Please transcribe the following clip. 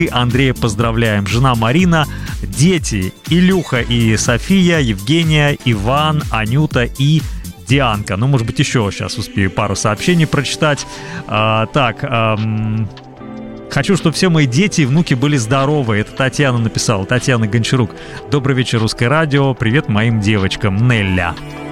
Андрея поздравляем. Жена Марина, дети Илюха и София, Евгения, Иван, Анюта и Дианка. Ну, может быть, еще сейчас успею пару сообщений прочитать. Хочу, чтобы все мои дети и внуки были здоровы. Это Татьяна написала, Татьяна Гончарук. Добрый вечер, Русское радио. Привет моим девочкам. Нелля.